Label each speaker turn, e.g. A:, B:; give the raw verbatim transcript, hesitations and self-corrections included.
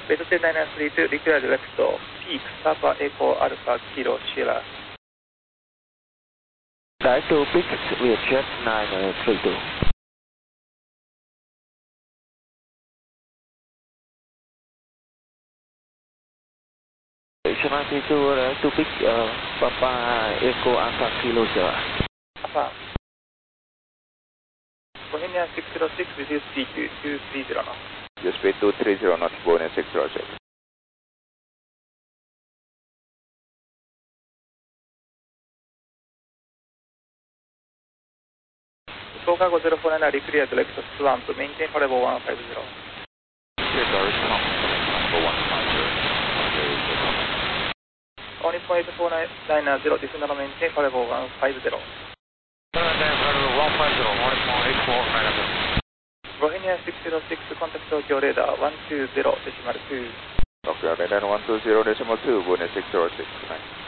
A: ベルトナインナインスリーツー、リクライドレフト、ピーク、パパエコアルファ、キロ、シエラ。
B: Direct to Peak, we check nine three two. nine three two, direct to Peak, uh, Papa Echo Alpha Kilo Sierra.
A: Papa. Bohemia six zero six, reduce speed to two three zero knots.
C: Your speed two three zero knots, Bohemia six zero six.
A: Control cargo zero four nine nine, cleared left swamp, maintain for level one five zero.
C: Cleared direct swamp, level one five zero.
A: Only point four nine nine zero, descend and maintain for level one five zero.
C: Maintain for level one five zero, only point eight four nine zero.
A: Bohemia six zero six, contact Tokyo radar one two zero decimal two.
C: Tokyo radar one two zero decimal two, Bohemia six zero six.